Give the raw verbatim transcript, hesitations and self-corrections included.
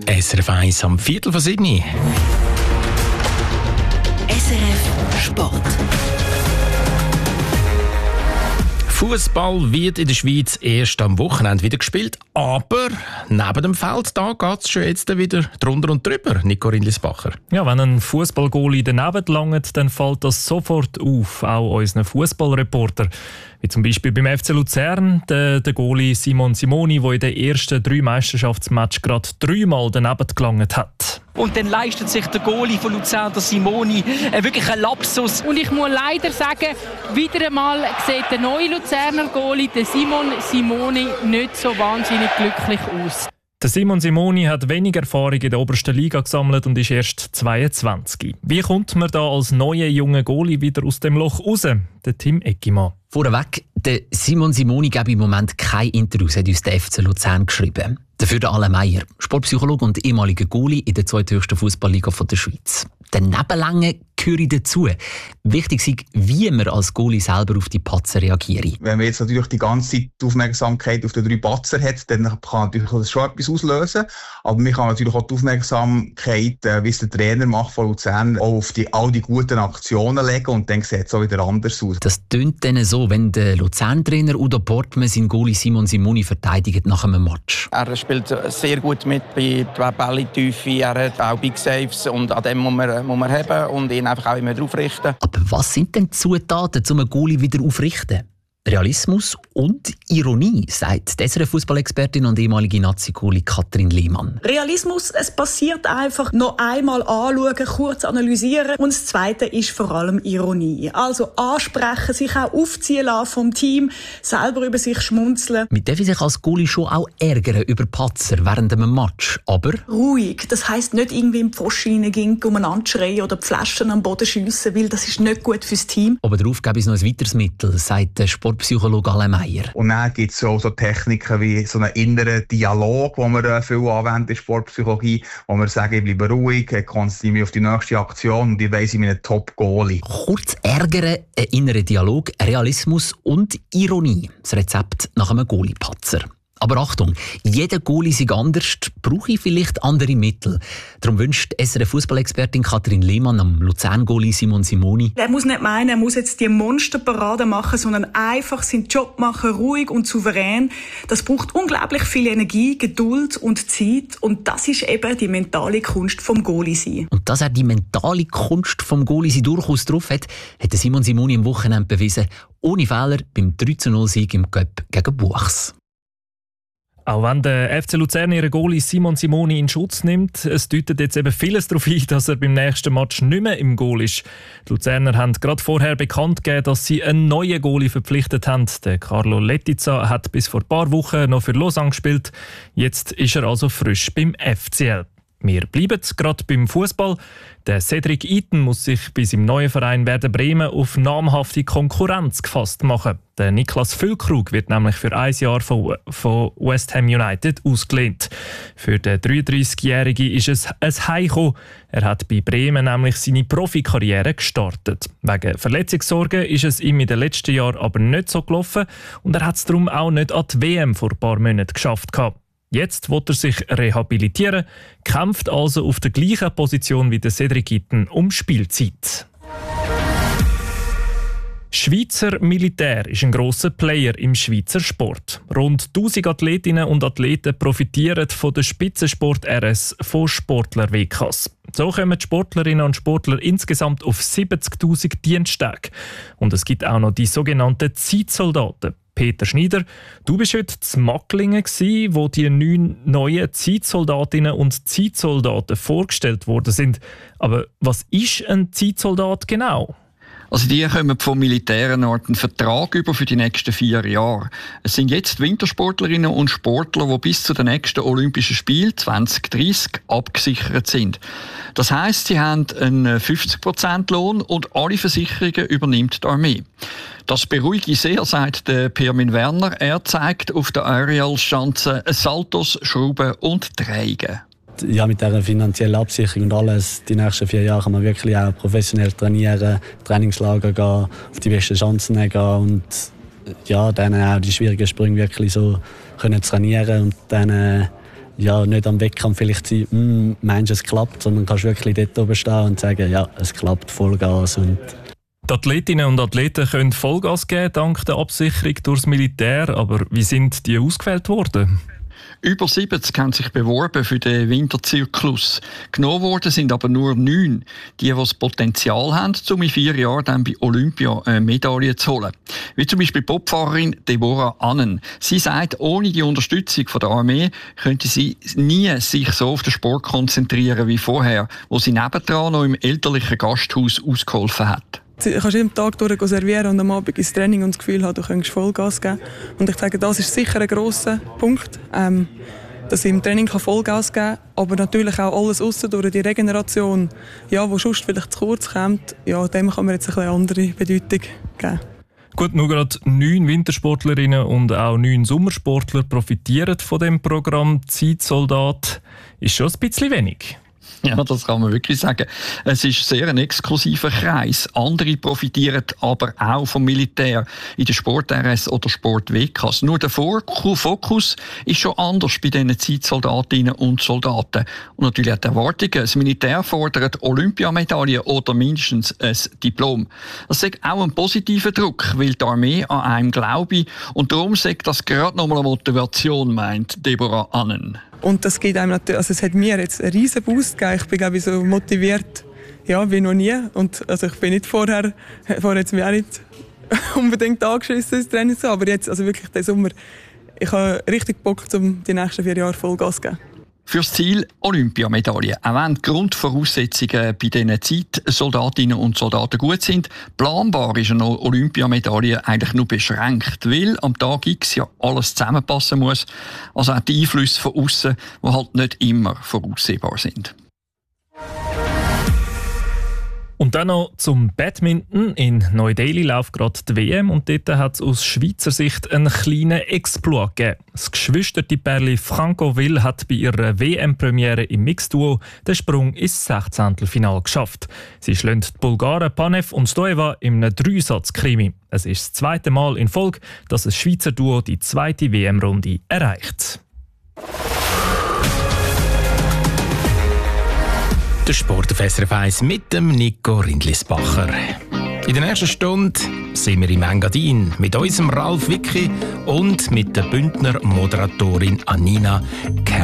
S R F eins am Viertel von Sydney. S R F Sport. Fußball wird in der Schweiz erst am Wochenende wieder gespielt, aber neben dem Feld da geht es schon jetzt wieder drunter und drüber. Nico Rindlisbacher. Ja, wenn ein Fußballgoalie daneben langt, dann fällt das sofort auf, auch unseren Fußballreporter. Wie zum Beispiel beim F C Luzern, der, der Goalie Simon Simoni, der in den ersten drei Meisterschaftsmatches gerade dreimal daneben gelangt hat. Und dann leistet sich der Goalie von Luzern, der Simoni, äh, wirklich einen Lapsus. Und ich muss leider sagen, wieder einmal sieht der neue Luzerner Goalie, der Simon Simoni, nicht so wahnsinnig glücklich aus. Der Simon Simoni hat wenig Erfahrung in der obersten Liga gesammelt und ist erst zweiundzwanzig. Wie kommt man da als neuer junger Goalie wieder aus dem Loch raus? Der Tim Eckimann. Vorweg, der Simon Simoni gibt im Moment kein Interviews, hat uns der F C Luzern geschrieben. Dafür der Alain Meier, Sportpsychologe und ehemaliger Goalie in der zweithöchsten Fußballliga der Schweiz. Der Nebenlänge gehört dazu. Wichtig ist, wie man als Goalie selber auf die Patzer reagiert. Wenn man jetzt natürlich die ganze Zeit die Aufmerksamkeit auf die drei Patzer hat, dann kann natürlich das schon etwas auslösen. Aber man kann natürlich auch die Aufmerksamkeit, wie es der Trainer macht von Luzern, auch auf die, all die guten Aktionen legen und dann sieht es auch wieder anders aus. Das tönt dann so, wenn der Luzern-Trainer Udo Portmann seinen Goalie Simon Simoni verteidigt nach einem Match. Er spielt sehr gut mit bei der Bälle-Tiefe, er hat auch Big Saves und an dem muss man, muss man haben und ihn einfach auch immer aufrichten. Aber was sind denn die Zutaten, um einen Goalie wieder aufrichten? Realismus und Ironie, sagt die S R F-Fußballexpertin und ehemalige Nazi-Goalie Katrin Lehmann. Realismus, es passiert einfach, noch einmal anschauen, kurz analysieren. Und das Zweite ist vor allem Ironie. Also ansprechen, sich auch aufziehen lassen vom Team, selber über sich schmunzeln. Man darf sich als Goalie schon auch ärgern über Patzer während einem Match, aber ruhig. Das heisst nicht irgendwie in die Pfosten hineingehen, umeinander schreien oder die Flaschen am Boden schiessen, weil das ist nicht gut fürs Team. Aber darauf gebe ich noch ein weiteres Mittel, sagt der Sportpsychologe Alain Meier. Und dann gibt es auch so Techniken wie so einen inneren Dialog, den wir viel anwenden in der Sportpsychologie, wo wir sagen, ich bleibe ruhig, konzentriere mich auf die nächste Aktion und ich weiss, ich bin ein Top-Goalie. Kurz ärgern, ein innerer Dialog, Realismus und Ironie. Das Rezept nach einem Goalie-Patzer. Aber Achtung, jeder Goalie ist anders, brauche ich vielleicht andere Mittel. Darum wünscht S R F-Fußballexpertin Katrin Lehmann am Luzern-Goalie Simon Simoni. Er muss nicht meinen, er muss jetzt die Monsterparade machen, sondern einfach seinen Job machen, ruhig und souverän. Das braucht unglaublich viel Energie, Geduld und Zeit. Und das ist eben die mentale Kunst vom Goalie sein. Und dass er die mentale Kunst vom Goalie sein durchaus drauf hat, hat Simon Simoni am Wochenende bewiesen. Ohne Fehler beim drei zu null Sieg im Cup gegen Buchs. Auch wenn der F C Luzern ihren Goalie Simon Simoni in Schutz nimmt, es deutet jetzt eben vieles darauf hin, dass er beim nächsten Match nicht mehr im Goal ist. Die Luzerner haben gerade vorher bekannt gegeben, dass sie einen neuen Goalie verpflichtet haben. Der Carlo Letizia hat bis vor ein paar Wochen noch für Lausanne gespielt. Jetzt ist er also frisch beim F C L. Wir bleiben gerade beim Fußball. Der Cedric Iten muss sich bei seinem neuen Verein Werder Bremen auf namhafte Konkurrenz gefasst machen. Der Niklas Füllkrug wird nämlich für ein Jahr von, von West Ham United ausgelehnt. Für den dreiunddreißigjährigen ist es ein Heimkommen. Er hat bei Bremen nämlich seine Profikarriere gestartet. Wegen Verletzungssorgen ist es ihm in den letzten Jahren aber nicht so gelaufen und er hat es darum auch nicht an die W M vor ein paar Monaten geschafft gehabt. Jetzt will er sich rehabilitieren, kämpft also auf der gleichen Position wie der Cedric Iten um Spielzeit. Schweizer Militär ist ein grosser Player im Schweizer Sport. Rund tausend Athletinnen und Athleten profitieren von der Spitzensport-R S von Sportler-W Ks. So kommen die Sportlerinnen und Sportler insgesamt auf siebzigtausend Diensttage. Und es gibt auch noch die sogenannten Zeitsoldaten. Peter Schneider, du bist heute in Macklingen, wo die neun neuen Zeitsoldatinnen und Zeitsoldaten vorgestellt worden sind. Aber was ist ein Zeitsoldat genau? Also die kommen vom Militär einen Vertrag über für die nächsten vier Jahre. Es sind jetzt Wintersportlerinnen und Sportler, die bis zu den nächsten Olympischen Spielen zwanzig dreißig abgesichert sind. Das heisst, sie haben einen fünfzig Prozent Lohn und alle Versicherungen übernimmt die Armee. Das beruhige sehr, sagt der Pirmin Werner. Er zeigt auf der Aerial-Schanze Saltos, Schrauben und Drehungen. Ja, mit dieser finanziellen Absicherung und alles, die nächsten vier Jahre kann man wirklich auch professionell trainieren, Trainingslager gehen, auf die besten Chancen gehen und ja, dann auch die schwierigen Sprünge wirklich so können trainieren und dann ja, nicht am Wettkampf vielleicht sein, hm, meinst du, es klappt, sondern kannst wirklich dort oben stehen und sagen, ja, es klappt, Vollgas. Und die Athletinnen und Athleten können Vollgas geben, dank der Absicherung durchs Militär. Aber wie sind die ausgewählt worden? Über siebzig haben sich beworben für den Winterzyklus. Genommen worden sind aber nur neun, die, die das Potenzial haben, um in vier Jahren dann bei Olympia eine Medaille zu holen. Wie zum Beispiel Bobfahrerin Deborah Annen. Sie sagt, ohne die Unterstützung von der Armee könnte sie nie sich so auf den Sport konzentrieren wie vorher, wo sie nebendran noch im elterlichen Gasthaus ausgeholfen hat. Du kannst jeden Tag durch servieren und am Abend ins Training und das Gefühl haben, du könntest Vollgas geben. Und ich sage, das ist sicher ein grosser Punkt, ähm, dass ich im Training Vollgas geben kann, aber natürlich auch alles aussen durch die Regeneration, ja, wo sonst vielleicht zu kurz kommt, ja, dem kann man jetzt ein bisschen andere Bedeutung geben. Gut, nur gerade neun Wintersportlerinnen und auch neun Sommersportler profitieren von dem Programm Zeitsoldat. Ist schon ein bisschen wenig. Ja, das kann man wirklich sagen. Es ist sehr ein exklusiver Kreis. Andere profitieren aber auch vom Militär in der Sport-R S oder Sport-W Ks. Nur der Fokus ist schon anders bei diesen Zeitsoldatinnen und Soldaten. Und natürlich auch die Erwartungen. Das Militär fordert Olympiamedaillen oder mindestens ein Diplom. Das ist auch ein positiver Druck, weil die Armee an einem glaube. Und darum sagt das gerade nochmal eine Motivation, meint Deborah Annen. Und das gibt einem natürlich, also es hat mir jetzt einen riesen Boost gegeben. Ich bin, glaube ich, so motiviert, ja, wie noch nie. Und also ich bin nicht vorher, vorher jetzt mich auch nicht unbedingt angeschissen ins Training, aber jetzt, also wirklich den Sommer, ich habe richtig Bock, um die nächsten vier Jahre Vollgas zu geben. Fürs Ziel Olympiamedaille. Auch wenn die Grundvoraussetzungen bei diesen Zeitsoldatinnen und Soldaten gut sind, planbar ist eine Olympiamedaille eigentlich nur beschränkt, weil am Tag X ja alles zusammenpassen muss. Also auch die Einflüsse von außen, die halt nicht immer voraussehbar sind. Und dann noch zum Badminton. In Neu-Delhi läuft gerade die W M und dort hat es aus Schweizer Sicht einen kleinen Exploit gegeben. Das geschwisterte Pärchen Franco Will hat bei ihrer W M-Premiere im Mixduo den Sprung ins Sechzehntelfinale geschafft. Sie schlagen die Bulgaren Panev und Stoeva im Dreisatz-Krimi. Es ist das zweite Mal in Folge, dass ein Schweizer Duo die zweite W M-Runde erreicht. Der Sport auf S R F eins mit dem Nico Rindlisbacher. In der nächsten Stunde sind wir im Engadin mit unserem Ralf Wicki und mit der Bündner Moderatorin Anina Ker